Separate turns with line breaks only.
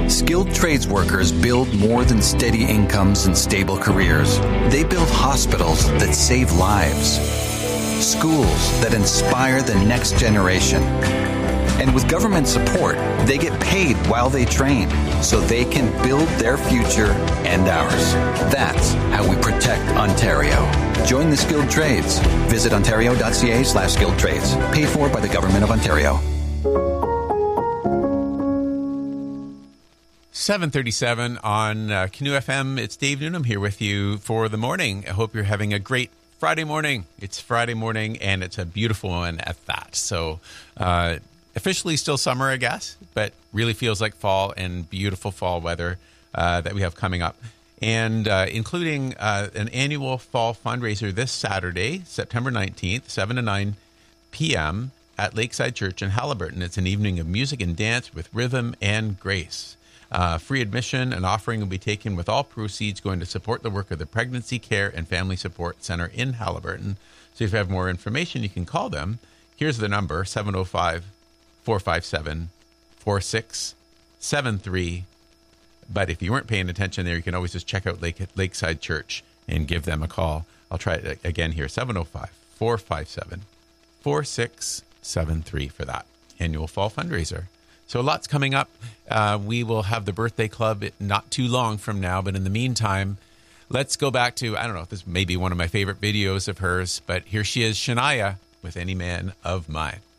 Skilled trades workers build more than steady incomes and stable careers. They build hospitals that save lives, schools that inspire the next generation. And with government support, they get paid while they train so they can build their future and ours. That's how we protect Ontario. Join the skilled trades. Visit ontario.ca/skilled trades. Paid for by the Government of Ontario.
7:37 on Canoe FM. It's Dave Newnham here with you for the morning. I hope you're having a great Friday morning. It's Friday morning, and it's a beautiful one at that. So, officially still summer, I guess, but really feels like fall and beautiful fall weather that we have coming up. And including an annual fall fundraiser this Saturday, September 19th, 7 to 9 p.m. at Lakeside Church in Haliburton. It's an evening of music and dance with rhythm and grace. Free admission and offering will be taken with all proceeds going to support the work of the Pregnancy Care and Family Support Center in Haliburton. So if you have more information, you can call them. Here's the number, 705-457-4673. But if you weren't paying attention there, you can always just check out Lakeside Church and give them a call. I'll try it again here, 705-457-4673 for that annual fall fundraiser. So lots coming up. We will have the birthday club not too long from now. But in the meantime, let's go back to, I don't know if this may be one of my favorite videos of hers, but here she is, Shania, with Any Man of Mine.